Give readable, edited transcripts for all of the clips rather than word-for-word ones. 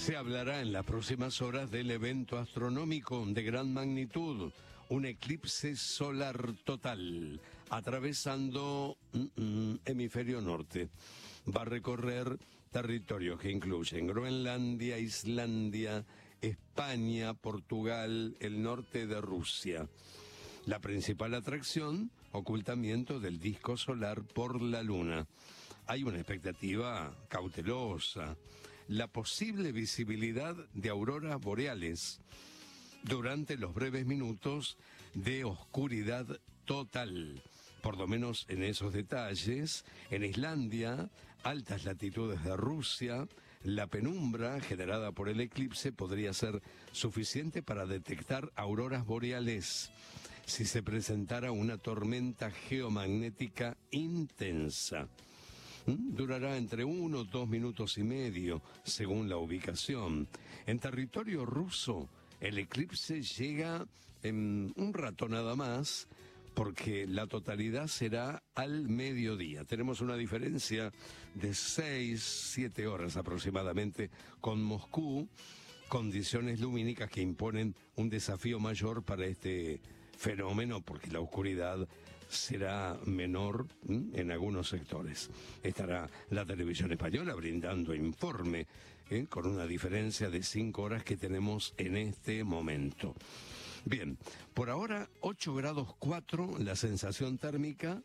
Se hablará en las próximas horas del evento astronómico de gran magnitud, un eclipse solar total, atravesando hemisferio norte. Va a recorrer territorios que incluyen Groenlandia, Islandia, España, Portugal, el norte de Rusia. La principal atracción, ocultamiento del disco solar por la Luna. Hay una expectativa cautelosa, la posible visibilidad de auroras boreales durante los breves minutos de oscuridad total. Por lo menos en esos detalles, en Islandia, altas latitudes de Rusia, la penumbra generada por el eclipse podría ser suficiente para detectar auroras boreales si se presentara una tormenta geomagnética intensa. Durará entre 1 o 2 minutos y medio, según la ubicación. En territorio ruso, el eclipse llega en un rato nada más, porque la totalidad será al mediodía. Tenemos una diferencia de 6-7 horas aproximadamente con Moscú, condiciones lumínicas que imponen un desafío mayor para este fenómeno, porque la oscuridad será menor en algunos sectores. Estará la televisión española brindando informe, con una diferencia de 5 horas que tenemos en este momento. Bien, por ahora 8 grados 4 la sensación térmica,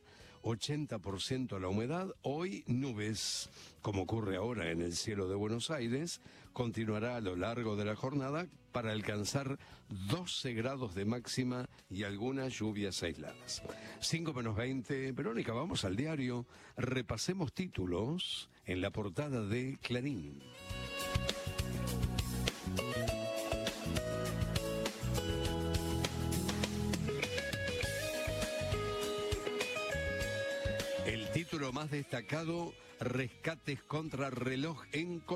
80% la humedad, hoy nubes, como ocurre ahora en el cielo de Buenos Aires, continuará a lo largo de la jornada para alcanzar 12 grados de máxima y algunas lluvias aisladas. 5 menos 20, Verónica, vamos al diario, repasemos títulos en la portada de Clarín. El título más destacado, rescates contra reloj en Colombia.